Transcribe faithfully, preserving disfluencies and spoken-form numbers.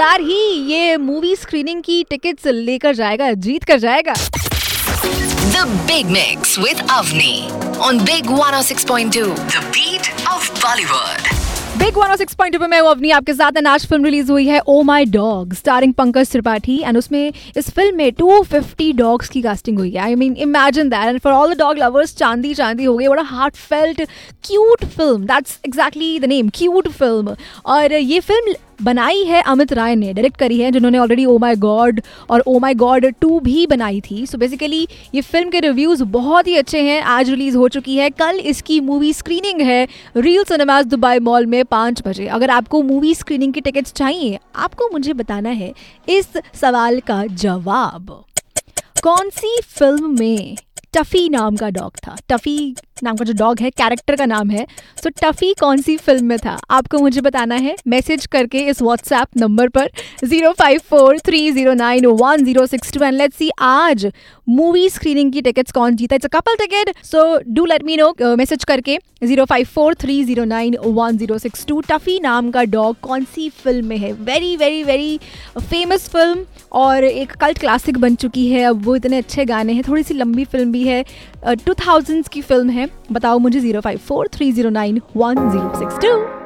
मजेदार ही ये movie screening की टिकट्स लेकर जाएगा, जीत कर जाएगा। The Big Mix with Avni on Big one oh six point two, The Beat of Bollywood. Big one O six point two पे मैं हूं अवनी आपके साथ। एंड आज फिल्म रिलीज हुई है ओ my dog starring Pankaj Tripathi. And उसमें इस फिल्म में टू फिफ्टी डॉग्स की कास्टिंग हुई है। I mean imagine that. And for all the dog lovers चांदी चांदी हो गई। बड़ा heart felt cute film, that's exactly the name, cute film. और ये फिल्म बनाई है अमित राय ने, डायरेक्ट करी है, जिन्होंने ऑलरेडी ओ माई गॉड और ओ माई गॉड टू भी बनाई थी। सो बेसिकली ये फिल्म के रिव्यूज बहुत ही अच्छे हैं। आज रिलीज हो चुकी है, कल इसकी मूवी स्क्रीनिंग है रियल सिनेमास दुबई मॉल में पाँच बजे। अगर आपको मूवी स्क्रीनिंग की टिकट्स चाहिए, आपको मुझे बताना है इस सवाल का जवाब। कौन सी फिल्म में टफी नाम का डॉग था? टफी नाम का जो डॉग है, कैरेक्टर का नाम है। सो so, टफी कौन सी फिल्म में था, आपको मुझे बताना है मैसेज करके इस व्हाट्सएप नंबर पर zero five four three zero nine one zero six to. And let's see आज मूवी स्क्रीनिंग की टिकट्स कौन जीता। It's a couple ticket, so do let me know message करके zero five four three zero nine one zero six to. Tuffy नाम का dog कौन सी film में है? Very very very famous film और एक कल्ट क्लासिक बन चुकी है। अब वो इतने अच्छे गाने हैं, थोड़ी सी लंबी फिल्म भी है, टू थाउजेंड्स की फिल्म है। बताओ मुझे zero five four three zero nine one zero six to.